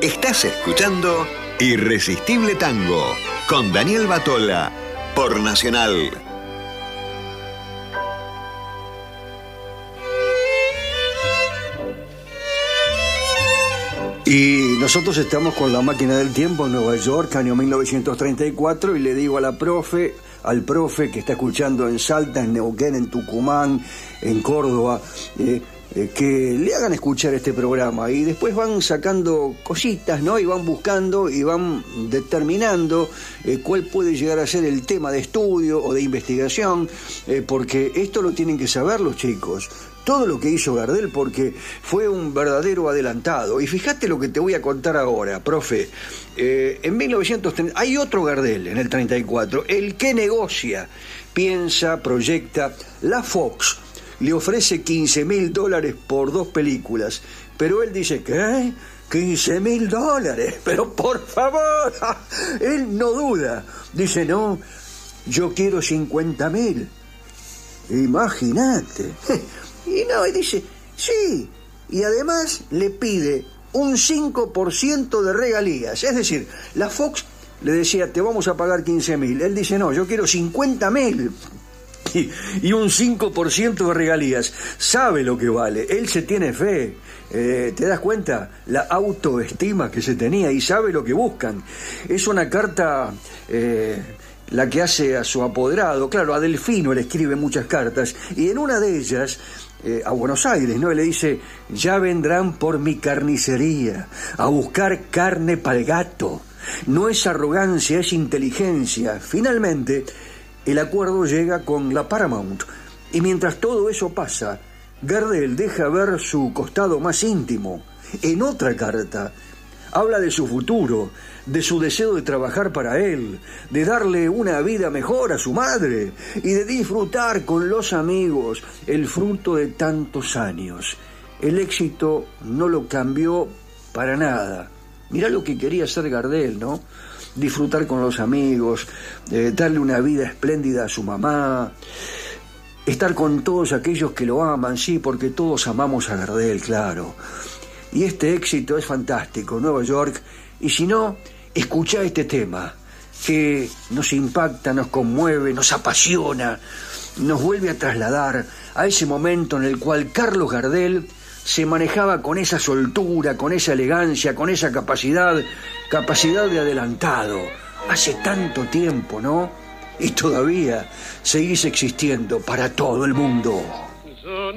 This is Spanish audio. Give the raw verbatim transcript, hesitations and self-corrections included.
Estás escuchando Irresistible Tango con Daniel Batola por Nacional. Y nosotros estamos con la máquina del tiempo en Nueva York, año mil novecientos treinta y cuatro, y le digo a la profe, al profe que está escuchando en Salta, en Neuquén, en Tucumán, en Córdoba, eh, eh, que le hagan escuchar este programa. Y después van sacando cositas, ¿no? Y van buscando y van determinando eh, cuál puede llegar a ser el tema de estudio o de investigación, eh, porque esto lo tienen que saber los chicos. Todo lo que hizo Gardel, porque fue un verdadero adelantado. Y fíjate lo que te voy a contar ahora, profe. Eh, en mil novecientos treinta hay otro Gardel en el treinta y cuatro, el que negocia, piensa, proyecta. La Fox le ofrece quince mil dólares por dos películas, pero él dice, ¿qué? quince mil dólares, pero por favor, él no duda. Dice, no, yo quiero cincuenta mil. Imagínate. Y no, y dice, sí, y además le pide un cinco por ciento de regalías. Es decir, la Fox le decía, te vamos a pagar quince mil. Él dice, no, yo quiero cincuenta mil. Y, y un cinco por ciento de regalías. Sabe lo que vale, él se tiene fe. Eh, ¿Te das cuenta? La autoestima que se tenía, y sabe lo que buscan. Es una carta... Eh, la que hace a su apoderado, claro, a Delfino le escribe muchas cartas, y en una de ellas, eh, a Buenos Aires, ¿no? Le dice, ya vendrán por mi carnicería, a buscar carne pa'l gato. No es arrogancia, es inteligencia. Finalmente, el acuerdo llega con la Paramount, y mientras todo eso pasa, Gardel deja ver su costado más íntimo. En otra carta, habla de su futuro, de su deseo de trabajar para él, de darle una vida mejor a su madre y de disfrutar con los amigos el fruto de tantos años. El éxito no lo cambió para nada. Mirá lo que quería hacer Gardel, ¿no? Disfrutar con los amigos, eh, darle una vida espléndida a su mamá, estar con todos aquellos que lo aman, sí, porque todos amamos a Gardel, claro. Y este éxito es fantástico, Nueva York, y si no, escuchá este tema, que nos impacta, nos conmueve, nos apasiona, nos vuelve a trasladar a ese momento en el cual Carlos Gardel se manejaba con esa soltura, con esa elegancia, con esa capacidad, capacidad de adelantado. Hace tanto tiempo, ¿no? Y todavía seguís existiendo para todo el mundo.